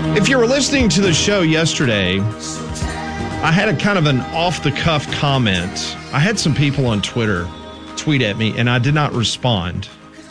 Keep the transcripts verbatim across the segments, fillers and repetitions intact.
If you were listening to the show yesterday, I had a kind of an off-the-cuff comment. I had some people on Twitter tweet at me, and I did not respond.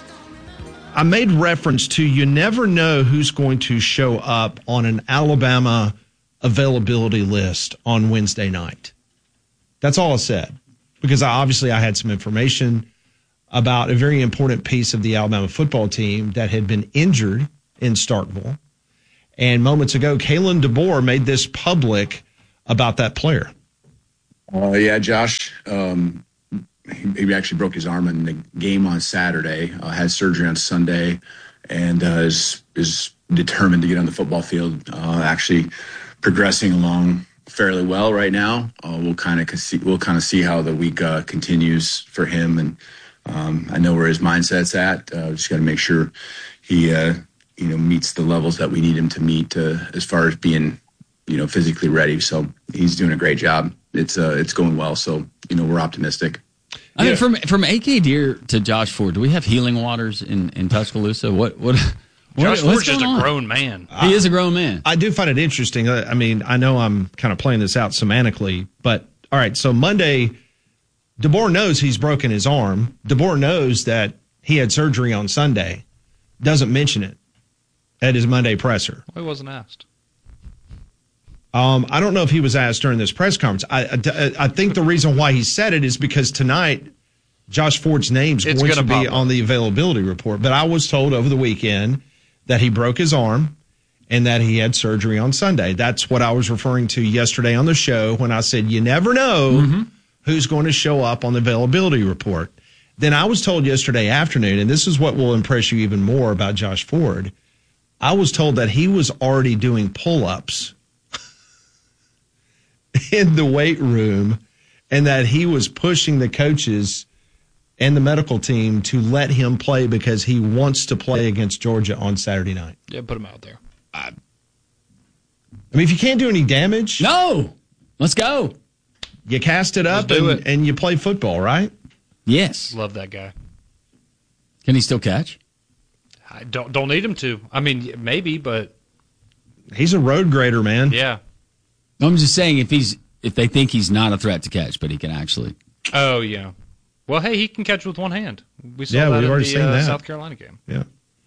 I made reference to you never know who's going to show up on an Alabama availability list on Wednesday night. That's all I said, because I, obviously I had some information about a very important piece of the Alabama football team that had been injured in Starkville. And moments ago, Kalen DeBoer made this public about that player. Uh, yeah, Josh, um, he, he actually broke his arm in the game on Saturday, uh, had surgery on Sunday, and uh, is, is determined to get on the football field, uh, actually progressing along fairly well right now. Uh, we'll kind of see, we'll kind of see how the week uh, continues for him. And um, I know where his mindset's at. Uh, just got to make sure he, uh, you know, meets the levels that we need him to meet uh, as far as being, you know, physically ready. So he's doing a great job. It's uh, it's going well. So, you know, we're optimistic. I yeah. mean, from from A K Deer to Josh Ford, do we have healing waters in, in Tuscaloosa? What what? Josh what, Ford's just a grown man. He is a grown man. I do find it interesting. I mean, I know I'm kind of playing this out semantically, but all right. So Monday, DeBoer knows he's broken his arm. DeBoer knows that he had surgery on Sunday. Doesn't mention it at his Monday presser. Well, he wasn't asked. Um, I don't know if he was asked during this press conference. I, I, I think the reason why he said it is because tonight Josh Ford's name's it's going to be up. on the availability report. But I was told over the weekend that he broke his arm and that he had surgery on Sunday. That's what I was referring to yesterday on the show when I said you never know mm-hmm. who's going to show up on the availability report. Then I was told yesterday afternoon, and this is what will impress you even more about Josh Ford, I was told that he was already doing pull-ups in the weight room and that he was pushing the coaches and the medical team to let him play because he wants to play against Georgia on Saturday night. Yeah, put him out there. I, I mean, if you can't do any damage. No. Let's go. You cast it up and, it. and you play football, right? Yes. Love that guy. Can he still catch? I don't don't need him to. I mean, maybe, but he's a road grader, man. Yeah. I'm just saying if he's if they think he's not a threat to catch, but he can actually. Oh yeah. Well, hey, he can catch with one hand. We saw yeah, that we've already in seen the uh, that. South Carolina game. Yeah.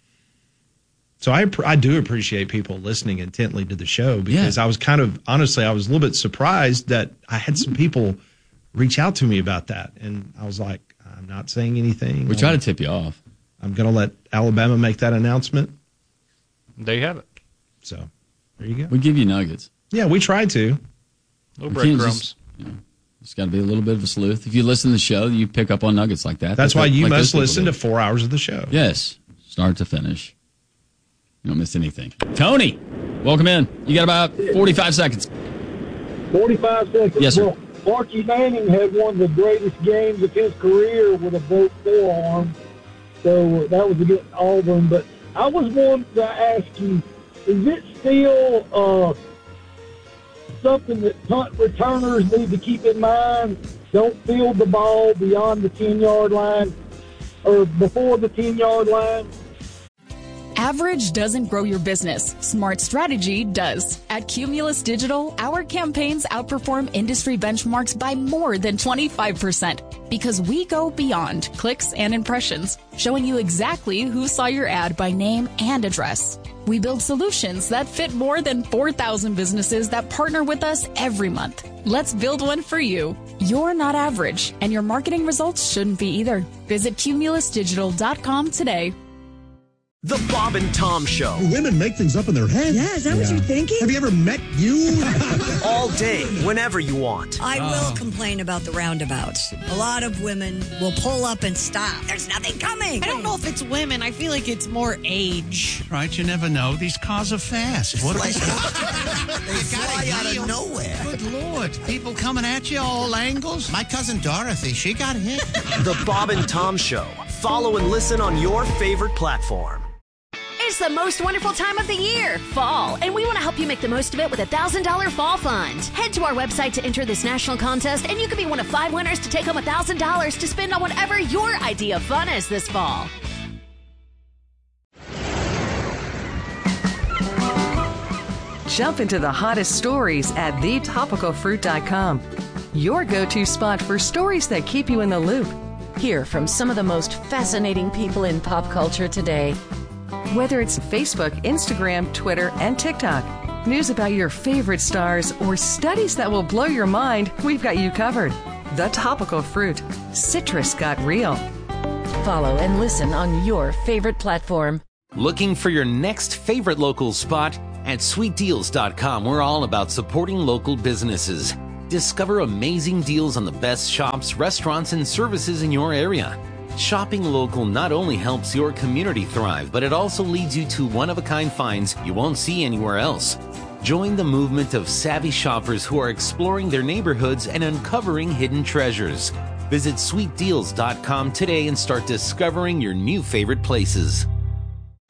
So I I do appreciate people listening intently to the show because yeah. I was kind of honestly I was a little bit surprised that I had some people reach out to me about that, and I was like, I'm not saying anything. We try to tip you off. I'm going to let Alabama make that announcement. There you have it. So, there you go. We give you nuggets. Yeah, we try to. Little breadcrumbs. Just, you know, it's got to be a little bit of a sleuth. If you listen to the show, you pick up on nuggets like that. That's like why that, you like must listen to four hours of the show. Yes, start to finish. You don't miss anything. Tony, welcome in. You got about forty-five seconds. forty-five seconds. Yes, sir. Well, Marky Manning had one of the greatest games of his career with a broke forearm. So that was against Auburn. But I was wanting to ask you, is it still uh, something that punt returners need to keep in mind? Don't field the ball beyond the ten-yard line or before the ten-yard line. Average doesn't grow your business. Smart strategy does. At Cumulus Digital, our campaigns outperform industry benchmarks by more than twenty-five percent because we go beyond clicks and impressions, showing you exactly who saw your ad by name and address. We build solutions that fit more than four thousand businesses that partner with us every month. Let's build one for you. You're not average, and your marketing results shouldn't be either. Visit cumulus digital dot com today. The Bob and Tom Show. Women make things up in their head. Yeah, is that yeah. what you're thinking? Have you ever met you? All day, whenever you want. I oh. will complain about the roundabouts. A lot of women will pull up and stop. There's nothing coming. I don't know if it's women. I feel like it's more age. Right, you never know. These cars are fast. What like, they fly out of nowhere. Good Lord. People coming at you all angles. My cousin Dorothy, she got hit. The Bob and Tom Show. Follow and listen on your favorite platform. It's the most wonderful time of the year, fall, and we want to help you make the most of it with a one thousand dollars fall fund. Head to our website to enter this national contest, and you could be one of five winners to take home one thousand dollars to spend on whatever your idea of fun is this fall. Jump into the hottest stories at the topical fruit dot com. Your go-to spot for stories that keep you in the loop. Hear from some of the most fascinating people in pop culture today. Whether it's Facebook, Instagram, Twitter, and TikTok, news about your favorite stars, or studies that will blow your mind, we've got you covered. The Topical Fruit. Citrus got real. Follow and listen on your favorite platform. Looking for your next favorite local spot? At sweet deals dot com, we're all about supporting local businesses. Discover amazing deals on the best shops, restaurants, and services in your area. Shopping local not only helps your community thrive, but it also leads you to one-of-a-kind finds you won't see anywhere else. Join the movement of savvy shoppers who are exploring their neighborhoods and uncovering hidden treasures. Visit sweet deals dot com today and start discovering your new favorite places.